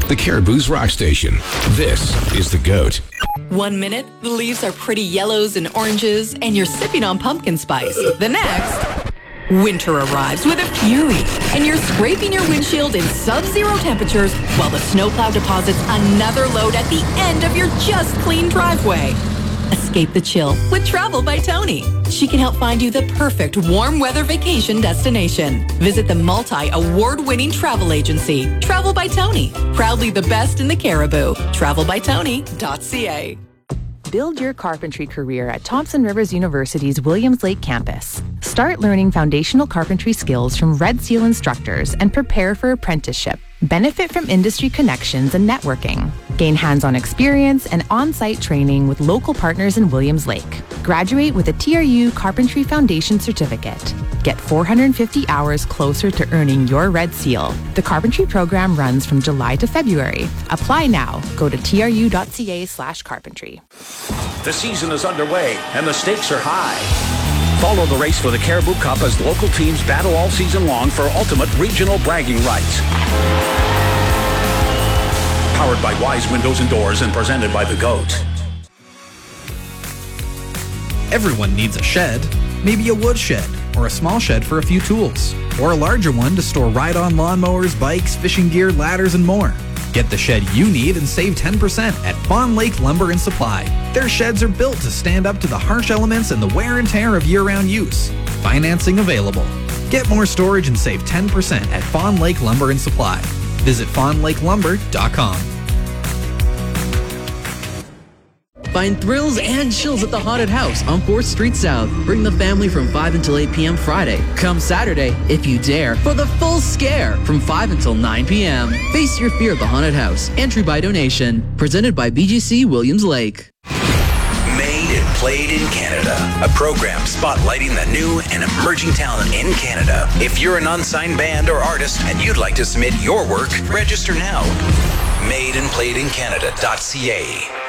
the Caribou's Rock Station. This is The GOAT. 1 minute, the leaves are pretty yellows and oranges, and you're sipping on pumpkin spice. The next, winter arrives with a fury, and you're scraping your windshield in sub-zero temperatures while the snowplow deposits another load at the end of your just clean driveway. Escape the chill with Travel by Tony. She can help find you the perfect warm weather vacation destination. Visit the multi-award-winning travel agency, Travel by Tony. Proudly the best in the Caribou. TravelByTony.ca. Build your carpentry career at Thompson Rivers University's Williams Lake campus. Start learning foundational carpentry skills from Red Seal instructors and prepare for apprenticeship. Benefit from industry connections and networking. Gain hands-on experience and on-site training with local partners in Williams Lake. Graduate with a TRU Carpentry Foundation Certificate. Get 450 hours closer to earning your Red Seal. The carpentry program runs from July to February. Apply now. Go to tru.ca/carpentry. The season is underway and the stakes are high. Follow the race for the Caribou Cup as local teams battle all season long for ultimate regional bragging rights. Powered by Wise Windows and Doors and presented by The GOAT. Everyone needs a shed. Maybe a wood shed, or a small shed for a few tools, or a larger one to store ride-on lawnmowers, bikes, fishing gear, ladders, and more. Get the shed you need and save 10% at Fawn Lake Lumber and Supply. Their sheds are built to stand up to the harsh elements and the wear and tear of year-round use. Financing available. Get more storage and save 10% at Fawn Lake Lumber and Supply. Visit fawnlakelumber.com. Find thrills and chills at the Haunted House on 4th Street South. Bring the family from 5 until 8 p.m. Friday. Come Saturday, if you dare, for the full scare from 5 until 9 p.m. Face your fear at the Haunted House. Entry by donation. Presented by BGC Williams Lake. Made and Played in Canada, a program spotlighting the new and emerging talent in Canada. If you're an unsigned band or artist and you'd like to submit your work, register now. MadeandPlayedInCanada.ca.